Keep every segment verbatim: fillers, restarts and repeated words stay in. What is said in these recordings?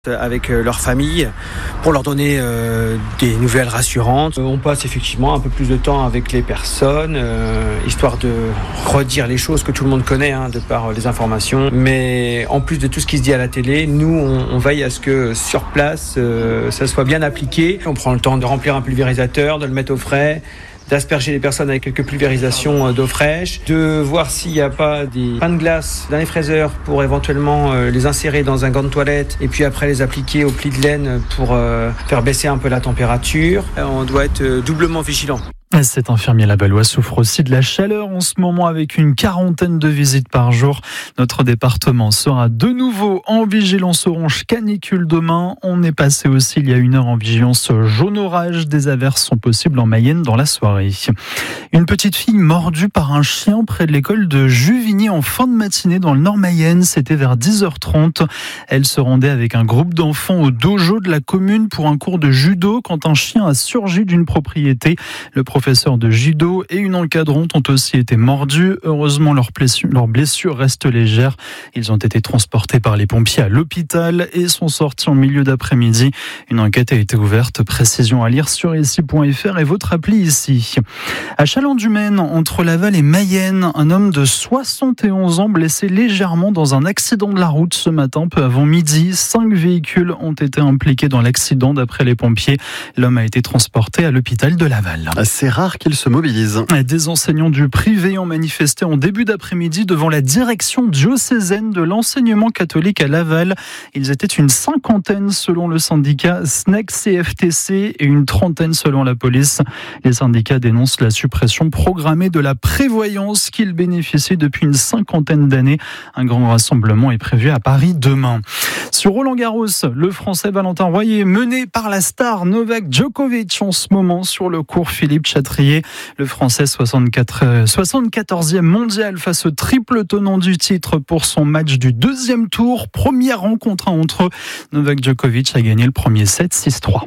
avec leur famille pour leur donner euh, des nouvelles rassurantes. On passe effectivement un peu plus de temps avec les personnes, euh, histoire de redire les choses que tout le monde connaît hein, de par les informations. Mais en plus de tout ce qui se dit à la télé, nous on, on veille à ce que sur place euh, ça soit bien appliqué. On prend le temps de remplir un pulvérisateur, de le mettre au frais, d'asperger les personnes avec quelques pulvérisations d'eau fraîche, de voir s'il n'y a pas des pains de glace dans les fraiseurs pour éventuellement les insérer dans un gant de toilette et puis après les appliquer au pli de laine pour faire baisser un peu la température. On doit être doublement vigilant. Cet infirmier lavallois souffre aussi de la chaleur en ce moment avec une quarantaine de visites par jour. Notre département sera de nouveau en vigilance orange canicule demain. On est passé aussi il y a une heure en vigilance jaune orage. Des averses sont possibles en Mayenne dans la soirée. Une petite fille mordue par un chien près de l'école de Juvigny en fin de matinée dans le nord Mayenne. C'était vers dix heures trente. Elle se rendait avec un groupe d'enfants au dojo de la commune pour un cours de judo quand un chien a surgi d'une propriété. Le professeur de judo et une encadrante ont aussi été mordus. Heureusement, leurs blessures, leurs blessures restent légères. Ils ont été transportés par les pompiers à l'hôpital et sont sortis en milieu d'après-midi. Une enquête a été ouverte. Précision à lire sur ici point f r et votre appli ici. À Chalon-du-Maine, entre Laval et Mayenne, un homme de soixante et onze ans blessé légèrement dans un accident de la route ce matin, peu avant midi. Cinq véhicules ont été impliqués dans l'accident d'après les pompiers. L'homme a été transporté à l'hôpital de Laval. C'est rare qu'ils se mobilisent. Des enseignants du privé ont manifesté en début d'après-midi devant la direction diocésaine de l'enseignement catholique à Laval. Ils étaient une cinquantaine selon le syndicat S N E C C F T C et une trentaine selon la police. Les syndicats dénoncent la suppression programmée de la prévoyance qu'ils bénéficient depuis une cinquantaine d'années. Un grand rassemblement est prévu à Paris demain. Sur Roland-Garros, le Français Valentin Royer est mené par la star Novak Djokovic en ce moment sur le court Philippe Chatrier. Le Français soixante-quatre, soixante-quatorzième mondial face au triple tenant du titre pour son match du deuxième tour. Première rencontre entre eux. Novak Djokovic a gagné le premier set six trois.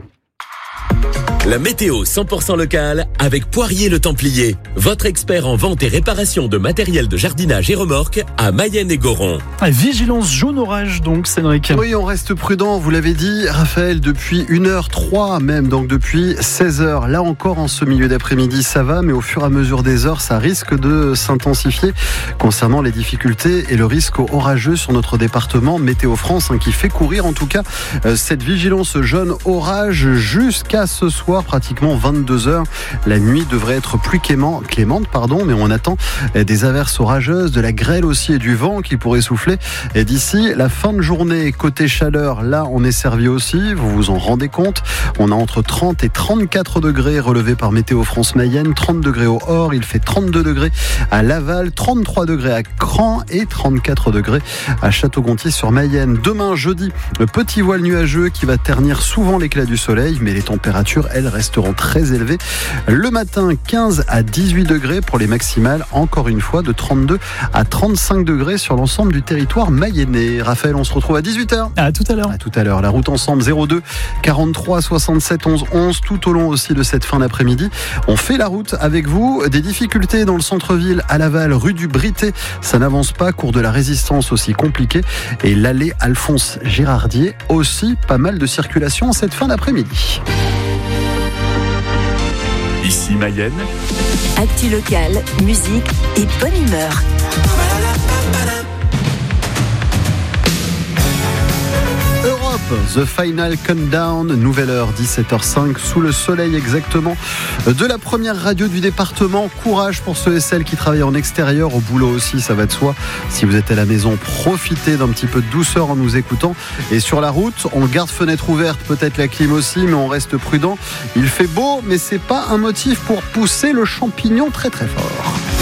La météo cent pour cent locale avec Poirier le Templier, votre expert en vente et réparation de matériel de jardinage et remorques à Mayenne et Goron. Vigilance jaune orage donc, Cédric. Oui, on reste prudent, vous l'avez dit, Raphaël, depuis une heure trois même, donc depuis seize heures. Là encore, en ce milieu d'après-midi, ça va, mais au fur et à mesure des heures, ça risque de s'intensifier concernant les difficultés et le risque orageux sur notre département. Météo France hein, qui fait courir en tout cas euh, cette vigilance jaune orage jusqu'à ce soir. Pratiquement vingt-deux heures. La nuit devrait être plus clément, clémente, pardon, mais on attend des averses orageuses, de la grêle aussi et du vent qui pourrait souffler. Et d'ici la fin de journée, côté chaleur, là on est servi aussi, vous vous en rendez compte. On a entre trente et trente-quatre degrés relevés par Météo France Mayenne, trente degrés au Hors, il fait trente-deux degrés à Laval, trente-trois degrés à Cran et trente-quatre degrés à Château-Gontier sur Mayenne. Demain, jeudi, le petit voile nuageux qui va ternir souvent l'éclat du soleil, mais les températures, elles, resteront très élevées. Le matin, quinze à dix-huit degrés pour les maximales, encore une fois de trente-deux à trente-cinq degrés sur l'ensemble du territoire mayennais. Raphaël, on se retrouve à dix-huit heures. À tout à l'heure. À tout à l'heure. La route ensemble zéro deux quarante-trois soixante-sept onze onze tout au long aussi de cette fin d'après-midi. On fait la route avec vous. Des difficultés dans le centre-ville à Laval, rue du Brité. Ça n'avance pas. Cours de la Résistance aussi compliqué. Et l'allée Alphonse Gérardier aussi. Pas mal de circulation en cette fin d'après-midi. Ici Mayenne. Actu local, musique et bonne humeur. Europe, The Final Countdown, nouvelle heure, dix-sept heures cinq, sous le soleil exactement de la première radio du département. Courage pour ceux et celles qui travaillent en extérieur, au boulot aussi, ça va de soi. Si vous êtes à la maison, profitez d'un petit peu de douceur en nous écoutant. Et sur la route, on garde fenêtre ouverte, peut-être la clim aussi, mais on reste prudent. Il fait beau, mais c'est pas un motif pour pousser le champignon très très fort.